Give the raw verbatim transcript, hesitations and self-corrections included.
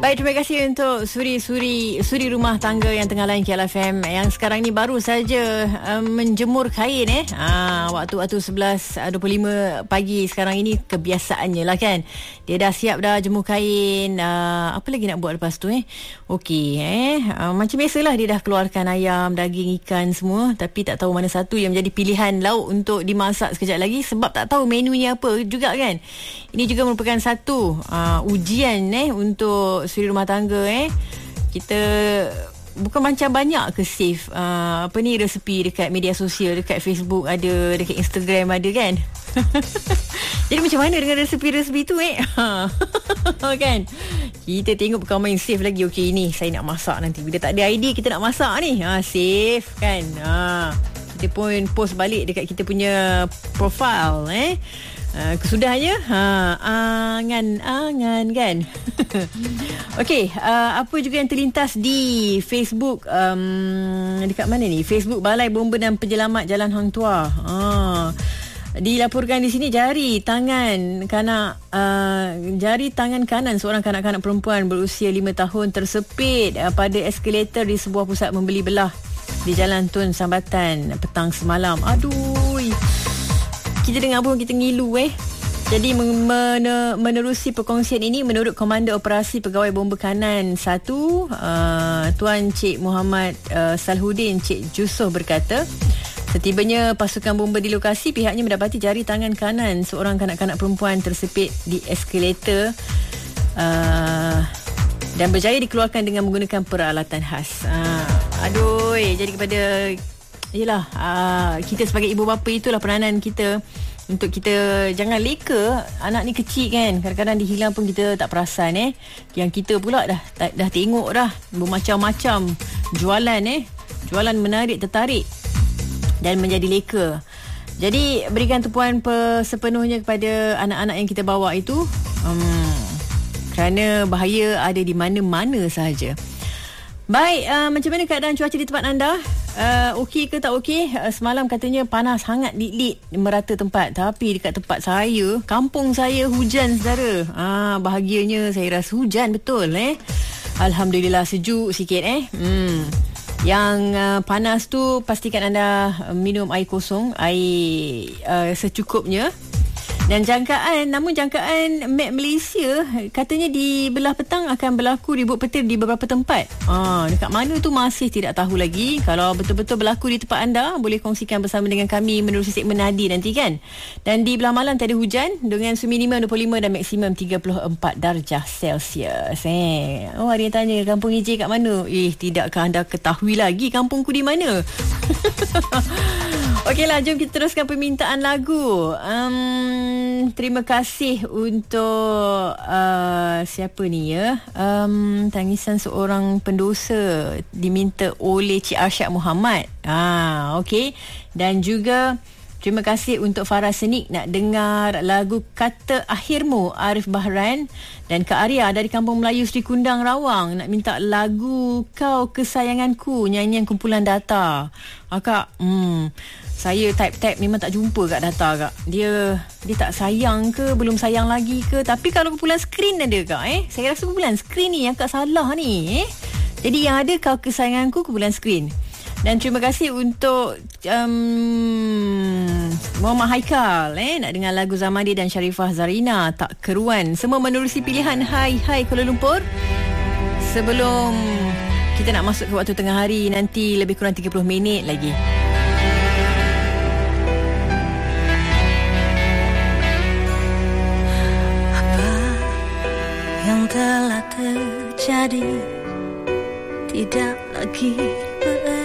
Baik, terima kasih untuk suri-suri suri rumah tangga yang tengah layan K L F M yang sekarang ni baru saja um, menjemur kain eh. Ah, waktu-waktu sebelas dua puluh lima pagi sekarang ini kebiasaannya lah kan. Dia dah siap dah jemur kain. Uh, apa lagi nak buat lepas tu eh? Okey eh. Uh, macam biasalah dia dah keluarkan ayam, daging, ikan semua, tapi tak tahu mana satu yang menjadi pilihan lauk untuk dimasak sekejap lagi sebab tak tahu menunya apa juga kan. Ini juga merupakan satu uh, ujian eh untuk suri rumah tangga eh. Kita bukan macam banyak ke save uh, apa ni resepi dekat media sosial, dekat Facebook ada, dekat Instagram ada kan. Jadi macam mana dengan resepi-resepi tu eh? Kan? Kita tengok bukan main save lagi. Okey, ini saya nak masak nanti. Bila tak ada idea kita nak masak ni, ha, save kan. Ha, kita pun post balik dekat kita punya profile eh. Uh, kesudahannya ha, angan-angan kan. Okey, uh, apa juga yang terlintas di Facebook um, dekat mana ni? Facebook Balai Bomba dan Penyelamat Jalan Hang Tuah. Ha, dilaporkan di sini jari tangan kanak uh, jari tangan kanan seorang kanak-kanak perempuan berusia lima tahun tersepit uh, pada eskalator di sebuah pusat membeli belah di Jalan Tun Sambatan petang semalam. Aduh, kita dengar pun kita ngilu eh. Jadi men- menerusi perkongsian ini, menurut Komander Operasi Pegawai Bomba Kanan satu, uh, Tuan Cik Muhammad uh, Salhuddin, Cik Jusoh berkata, setibanya pasukan bomba di lokasi, pihaknya mendapati jari tangan kanan seorang kanak-kanak perempuan tersepit di eskalator uh, dan berjaya dikeluarkan dengan menggunakan peralatan khas. Uh, aduh, jadi kepada yelah, uh, kita sebagai ibu bapa itulah peranan kita untuk kita jangan leka anak ni kecil kan. Kadang-kadang dia hilang pun kita tak perasan eh. Yang kita pula dah dah, dah tengok dah bermacam-macam jualan eh. Jualan menarik, tertarik dan menjadi leka. Jadi berikan tumpuan sepenuhnya kepada anak-anak yang kita bawa itu, um, kerana bahaya ada di mana-mana sahaja. Baik, uh, macam mana keadaan cuaca di tempat anda? Uh, okey ke tak okey? Uh, semalam katanya panas sangat lit-lit merata tempat. Tapi dekat tempat saya, kampung saya hujan saudara. Ah, bahagianya saya rasa hujan betul eh. Alhamdulillah sejuk sikit eh. Hmm. Yang uh, panas tu pastikan anda minum air kosong, air uh, secukupnya. Dan jangkaan, namun jangkaan Met Malaysia katanya di belah petang akan berlaku ribut petir di beberapa tempat. Ah, dekat mana tu masih tidak tahu lagi. Kalau betul-betul berlaku di tempat anda, boleh kongsikan bersama dengan kami menerusi segmen Nadi nanti kan. Dan di belah malam tak ada hujan dengan suhu minimum dua puluh lima dan maksimum tiga puluh empat darjah Celsius. Eh. Oh, ada yang tanya kampung Hijau kat mana? Eh, tidakkah anda ketahui lagi kampungku di mana? Okeylah, jom kita teruskan permintaan lagu. Um, terima kasih untuk uh, siapa ni ya? Um, tangisan seorang pendosa diminta oleh Cik Arsyad Muhammad. Ah, okey. Dan juga terima kasih untuk Farah Senik nak dengar lagu Kata Akhirmu Arif Bahran, dan Kak Arya dari Kampung Melayu Sri Kundang Rawang nak minta lagu Kau Kesayanganku nyanyian kumpulan Data. Ah, Kak, hmm, saya type-type memang tak jumpa kat Data Kak. Dia dia tak sayang ke, belum sayang lagi ke? Tapi kalau kumpulan skrin ada Kak eh. Saya rasa kumpulan skrin ni yang Kak salah ni eh. Jadi yang ada Kau Kesayanganku kumpulan skrin. Dan terima kasih untuk um, Muhammad Haikal eh, nak dengar lagu Zamadi dan Sharifah Zarina Tak Keruan. Semua menerusi pilihan Hai Hai Kuala Lumpur. Sebelum kita nak masuk ke waktu tengah hari nanti, lebih kurang tiga puluh minit lagi. Apa yang telah terjadi tidak lagi berarti.